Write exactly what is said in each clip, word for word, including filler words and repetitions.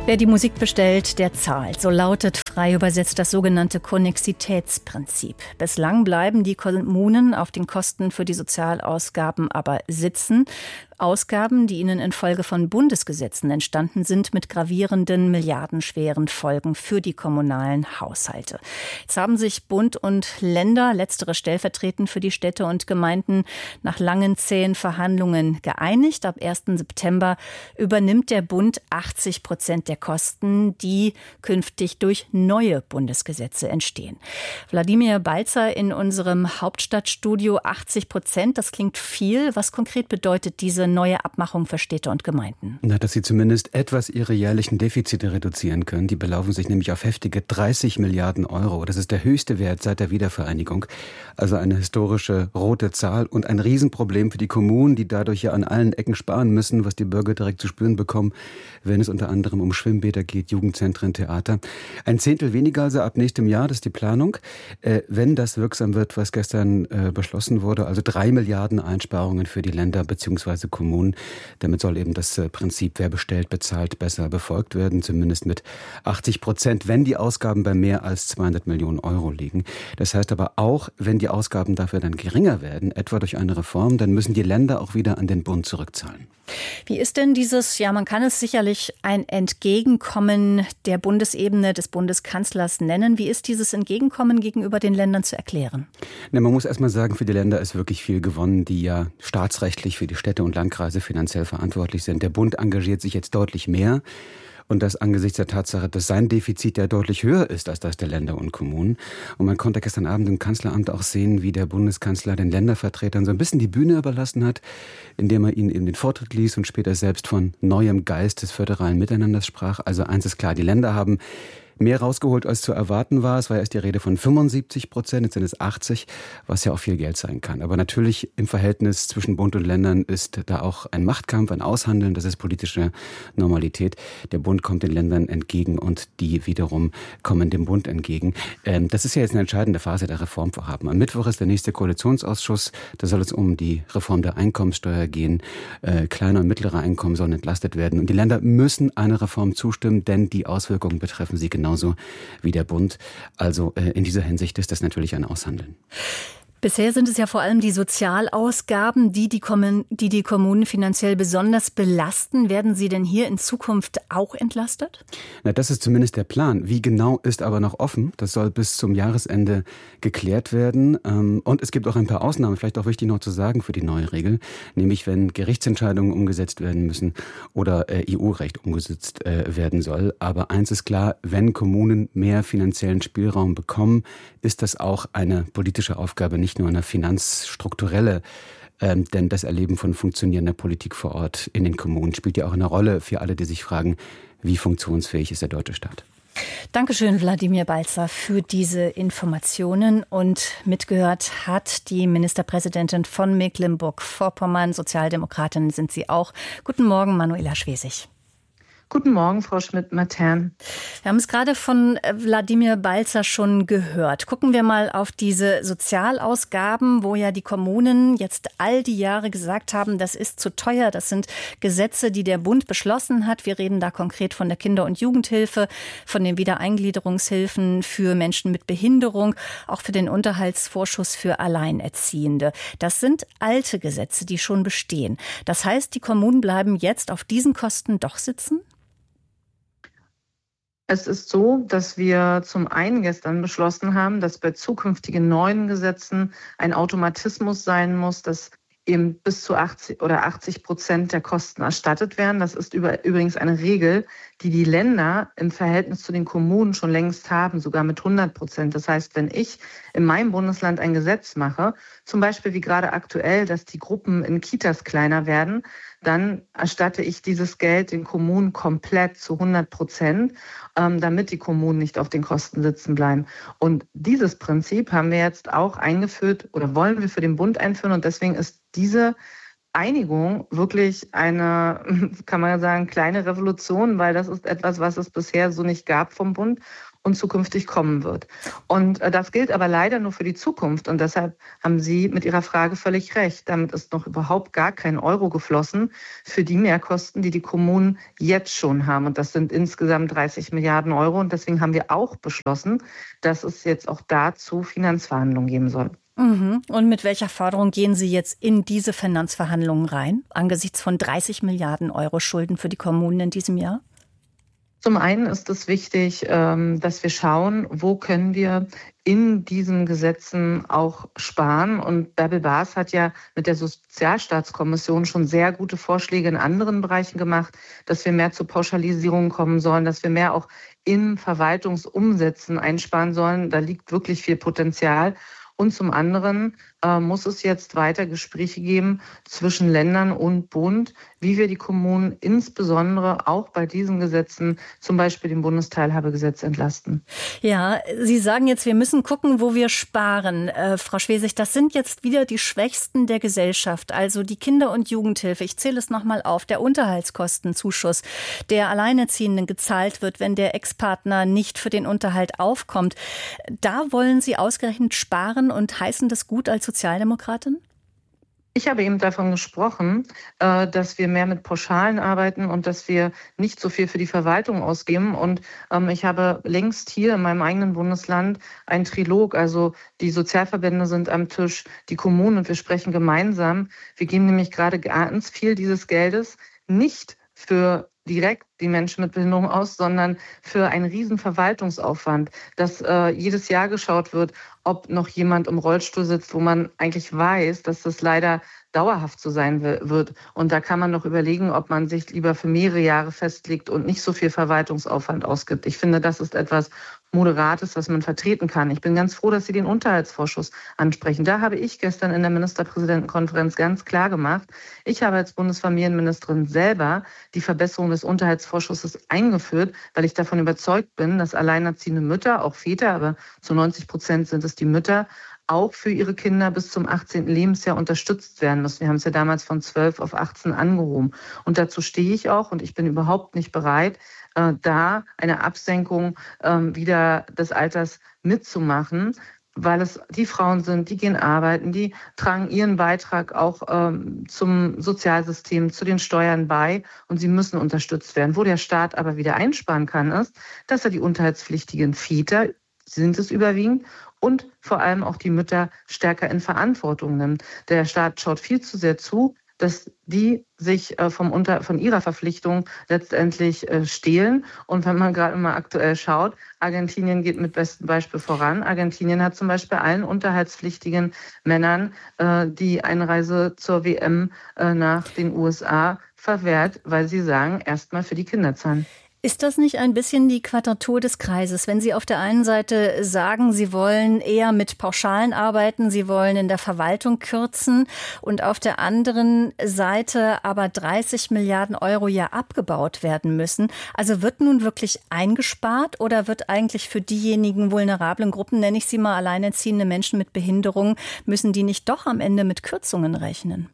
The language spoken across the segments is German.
Wer die Musik bestellt, der zahlt. So lautet frei übersetzt das sogenannte Konnexitätsprinzip. Bislang bleiben die Kommunen auf den Kosten für die Sozialausgaben aber sitzen. Ausgaben, die ihnen infolge von Bundesgesetzen entstanden sind, mit gravierenden, milliardenschweren Folgen für die kommunalen Haushalte. Jetzt haben sich Bund und Länder, letztere stellvertretend für die Städte und Gemeinden, nach langen, zähen Verhandlungen geeinigt. Ab ersten September übernimmt der Bund achtzig Prozent der Kosten, die künftig durch neue Bundesgesetze entstehen. Wladimir Balzer in unserem Hauptstadtstudio, achtzig Prozent, das klingt viel. Was konkret bedeutet diese neue Abmachung für Städte und Gemeinden? Na, dass sie zumindest etwas ihre jährlichen Defizite reduzieren können. Die belaufen sich nämlich auf heftige dreißig Milliarden Euro. Das ist der höchste Wert seit der Wiedervereinigung. Also eine historische rote Zahl und ein Riesenproblem für die Kommunen, die dadurch ja an allen Ecken sparen müssen, was die Bürger direkt zu spüren bekommen, wenn es unter anderem um Schwimmbäder geht, Jugendzentren, Theater. Ein Zehntel weniger also ab nächstem Jahr, das ist die Planung. Äh, wenn das wirksam wird, was gestern äh, beschlossen wurde, also drei Milliarden Einsparungen für die Länder bzw. Kommunen. Damit soll eben das äh, Prinzip, wer bestellt, bezahlt, besser befolgt werden, zumindest mit achtzig Prozent, wenn die Ausgaben bei mehr als zweihundert Millionen Euro liegen. Das heißt aber auch, wenn die Ausgaben dafür dann geringer werden, etwa durch eine Reform, dann müssen die Länder auch wieder an den Bund zurückzahlen. Wie ist denn dieses, ja, man kann es sicherlich ein Entgegenkommen der Bundesebene des Bundeskanzlers nennen. Wie ist dieses Entgegenkommen gegenüber den Ländern zu erklären? Na, man muss erst mal sagen, für die Länder ist wirklich viel gewonnen, die ja staatsrechtlich für die Städte und Landkreise finanziell verantwortlich sind. Der Bund engagiert sich jetzt deutlich mehr. Und das angesichts der Tatsache, dass sein Defizit ja deutlich höher ist als das der Länder und Kommunen. Und man konnte gestern Abend im Kanzleramt auch sehen, wie der Bundeskanzler den Ländervertretern so ein bisschen die Bühne überlassen hat, indem er ihnen eben den Vortritt ließ und später selbst von neuem Geist des föderalen Miteinanders sprach. Also eins ist klar, die Länder haben mehr rausgeholt, als zu erwarten war. Es war erst die Rede von fünfundsiebzig Prozent, jetzt sind es achtzig, was ja auch viel Geld sein kann. Aber natürlich im Verhältnis zwischen Bund und Ländern ist da auch ein Machtkampf, ein Aushandeln, das ist politische Normalität. Der Bund kommt den Ländern entgegen und die wiederum kommen dem Bund entgegen. Ähm, das ist ja jetzt eine entscheidende Phase der Reformvorhaben. Am Mittwoch ist der nächste Koalitionsausschuss, da soll es um die Reform der Einkommenssteuer gehen. Äh, kleine und mittlere Einkommen sollen entlastet werden. Und die Länder müssen einer Reform zustimmen, denn die Auswirkungen betreffen sie genau. Genauso wie der Bund. Also äh, in dieser Hinsicht ist das natürlich ein Aushandeln. Bisher sind es ja vor allem die Sozialausgaben, die die, Kommun- die die Kommunen finanziell besonders belasten. Werden sie denn hier in Zukunft auch entlastet? Na, das ist zumindest der Plan. Wie genau ist aber noch offen. Das soll bis zum Jahresende geklärt werden. Und es gibt auch ein paar Ausnahmen, vielleicht auch wichtig noch zu sagen für die neue Regel. Nämlich wenn Gerichtsentscheidungen umgesetzt werden müssen oder E U-Recht umgesetzt werden soll. Aber eins ist klar, wenn Kommunen mehr finanziellen Spielraum bekommen, ist das auch eine politische Aufgabe, nicht Nicht nur eine finanzstrukturelle, ähm, denn das Erleben von funktionierender Politik vor Ort in den Kommunen spielt ja auch eine Rolle für alle, die sich fragen, wie funktionsfähig ist der deutsche Staat. Dankeschön, Wladimir Balzer, für diese Informationen. Und mitgehört hat die Ministerpräsidentin von Mecklenburg-Vorpommern. Sozialdemokratin sind Sie auch. Guten Morgen, Manuela Schwesig. Guten Morgen, Frau Schmidt-Matern. Wir haben es gerade von Wladimir Balzer schon gehört. Gucken wir mal auf diese Sozialausgaben, wo ja die Kommunen jetzt all die Jahre gesagt haben, das ist zu teuer. Das sind Gesetze, die der Bund beschlossen hat. Wir reden da konkret von der Kinder- und Jugendhilfe, von den Wiedereingliederungshilfen für Menschen mit Behinderung, auch für den Unterhaltsvorschuss für Alleinerziehende. Das sind alte Gesetze, die schon bestehen. Das heißt, die Kommunen bleiben jetzt auf diesen Kosten doch sitzen? Es ist so, dass wir zum einen gestern beschlossen haben, dass bei zukünftigen neuen Gesetzen ein Automatismus sein muss, dass eben bis zu achtzig oder achtzig Prozent der Kosten erstattet werden. Das ist über, übrigens eine Regel, die die Länder im Verhältnis zu den Kommunen schon längst haben, sogar mit hundert Prozent. Das heißt, wenn ich in meinem Bundesland ein Gesetz mache, zum Beispiel wie gerade aktuell, dass die Gruppen in Kitas kleiner werden, dann erstatte ich dieses Geld den Kommunen komplett zu hundert Prozent, ähm, damit die Kommunen nicht auf den Kosten sitzen bleiben. Und dieses Prinzip haben wir jetzt auch eingeführt oder wollen wir für den Bund einführen. Und deswegen ist diese Einigung wirklich eine, kann man sagen, kleine Revolution, weil das ist etwas, was es bisher so nicht gab vom Bund. und zukünftig kommen wird. Und das gilt aber leider nur für die Zukunft. Und deshalb haben Sie mit Ihrer Frage völlig recht. Damit ist noch überhaupt gar kein Euro geflossen für die Mehrkosten, die die Kommunen jetzt schon haben. Und das sind insgesamt dreißig Milliarden Euro. Und deswegen haben wir auch beschlossen, dass es jetzt auch dazu Finanzverhandlungen geben soll. Mhm. Und mit welcher Forderung gehen Sie jetzt in diese Finanzverhandlungen rein, angesichts von dreißig Milliarden Euro Schulden für die Kommunen in diesem Jahr? Zum einen ist es wichtig, dass wir schauen, wo können wir in diesen Gesetzen auch sparen. Und Bärbel Baas hat ja mit der Sozialstaatskommission schon sehr gute Vorschläge in anderen Bereichen gemacht, dass wir mehr zur Pauschalisierung kommen sollen, dass wir mehr auch in Verwaltungsumsätzen einsparen sollen. Da liegt wirklich viel Potenzial. Und zum anderen äh, muss es jetzt weiter Gespräche geben zwischen Ländern und Bund, wie wir die Kommunen insbesondere auch bei diesen Gesetzen, zum Beispiel dem Bundesteilhabegesetz, entlasten. Ja, Sie sagen jetzt, wir müssen gucken, wo wir sparen. Äh, Frau Schwesig, das sind jetzt wieder die Schwächsten der Gesellschaft, also die Kinder- und Jugendhilfe. Ich zähle es nochmal auf. Der Unterhaltskostenzuschuss, der Alleinerziehenden gezahlt wird, wenn der Ex-Partner nicht für den Unterhalt aufkommt. Da wollen Sie ausgerechnet sparen und heißen das gut als Sozialdemokratin? Ich habe eben davon gesprochen, dass wir mehr mit Pauschalen arbeiten und dass wir nicht so viel für die Verwaltung ausgeben. Und ich habe längst hier in meinem eigenen Bundesland ein Trilog, also die Sozialverbände sind am Tisch, die Kommunen, und wir sprechen gemeinsam. Wir geben nämlich gerade ganz viel dieses Geldes nicht für direkt die Menschen mit Behinderung aus, sondern für einen riesen Verwaltungsaufwand, dass äh, jedes Jahr geschaut wird, ob noch jemand im Rollstuhl sitzt, wo man eigentlich weiß, dass das leider dauerhaft so sein wird. Und da kann man noch überlegen, ob man sich lieber für mehrere Jahre festlegt und nicht so viel Verwaltungsaufwand ausgibt. Ich finde, das ist etwas Moderates, was man vertreten kann. Ich bin ganz froh, dass Sie den Unterhaltsvorschuss ansprechen. Da habe ich gestern in der Ministerpräsidentenkonferenz ganz klar gemacht, ich habe als Bundesfamilienministerin selber die Verbesserung des Unterhaltsvorschusses eingeführt, weil ich davon überzeugt bin, dass alleinerziehende Mütter, auch Väter, aber zu neunzig Prozent sind es die Mütter, auch für ihre Kinder bis zum achtzehnten Lebensjahr unterstützt werden müssen. Wir haben es ja damals von zwölf auf achtzehn angehoben. Und dazu stehe ich auch, und ich bin überhaupt nicht bereit, äh, da eine Absenkung äh, wieder des Alters mitzumachen, weil es die Frauen sind, die gehen arbeiten, die tragen ihren Beitrag auch ähm, zum Sozialsystem, zu den Steuern bei, und sie müssen unterstützt werden. Wo der Staat aber wieder einsparen kann, ist, dass er die unterhaltspflichtigen Väter, sind es überwiegend, und vor allem auch die Mütter stärker in Verantwortung nimmt. Der Staat schaut viel zu sehr zu, dass die sich vom Unter, von ihrer Verpflichtung letztendlich stehlen. Und wenn man gerade mal aktuell schaut, Argentinien geht mit bestem Beispiel voran. Argentinien hat zum Beispiel allen unterhaltspflichtigen Männern die Einreise zur W M nach den U S A verwehrt, weil sie sagen, erstmal für die Kinder zahlen. Ist das nicht ein bisschen die Quadratur des Kreises, wenn Sie auf der einen Seite sagen, Sie wollen eher mit Pauschalen arbeiten, Sie wollen in der Verwaltung kürzen und auf der anderen Seite aber dreißig Milliarden Euro ja abgebaut werden müssen? Also wird nun wirklich eingespart oder wird eigentlich für diejenigen vulnerablen Gruppen, nenne ich sie mal alleinerziehende Menschen mit Behinderung, müssen die nicht doch am Ende mit Kürzungen rechnen?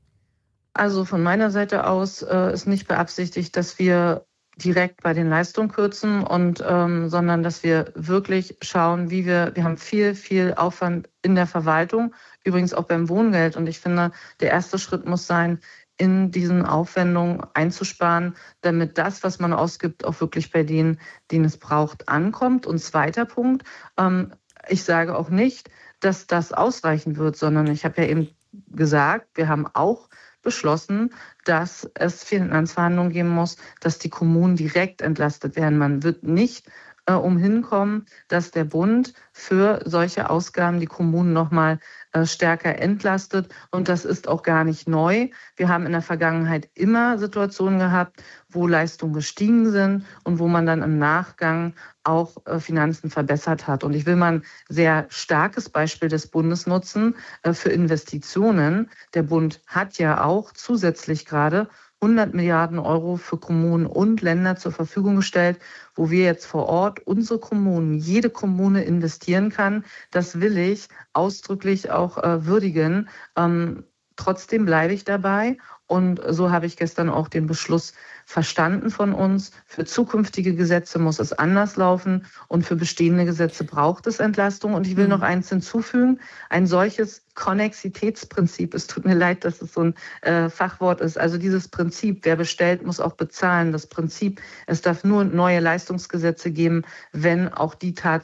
Also von meiner Seite aus äh, ist nicht beabsichtigt, dass wir direkt bei den Leistungen kürzen, und ähm, sondern dass wir wirklich schauen, wie wir, wir haben viel, viel Aufwand in der Verwaltung, übrigens auch beim Wohngeld. Und ich finde, der erste Schritt muss sein, in diesen Aufwendungen einzusparen, damit das, was man ausgibt, auch wirklich bei denen, denen es braucht, ankommt. Und zweiter Punkt, ähm, ich sage auch nicht, dass das ausreichen wird, sondern ich habe ja eben gesagt, wir haben auch beschlossen, dass es Finanzverhandlungen geben muss, dass die Kommunen direkt entlastet werden. Man wird nicht äh, umhin kommen, dass der Bund für solche Ausgaben die Kommunen nochmal äh, stärker entlastet. Und das ist auch gar nicht neu. Wir haben in der Vergangenheit immer Situationen gehabt, wo Leistungen gestiegen sind und wo man dann im Nachgang auch äh, Finanzen verbessert hat. Und ich will mal ein sehr starkes Beispiel des Bundes nutzen äh, für Investitionen. Der Bund hat ja auch zusätzlich gerade hundert Milliarden Euro für Kommunen und Länder zur Verfügung gestellt, wo wir jetzt vor Ort unsere Kommunen, jede Kommune investieren kann. Das will ich ausdrücklich auch äh, würdigen. Ähm, trotzdem bleibe ich dabei. Und so habe ich gestern auch den Beschluss verstanden von uns. Für zukünftige Gesetze muss es anders laufen und für bestehende Gesetze braucht es Entlastung. Und ich will noch eins hinzufügen. Ein solches Konnexitätsprinzip, es tut mir leid, dass es so ein äh, Fachwort ist, also dieses Prinzip, wer bestellt, muss auch bezahlen. Das Prinzip, es darf nur neue Leistungsgesetze geben, wenn auch die Tatsache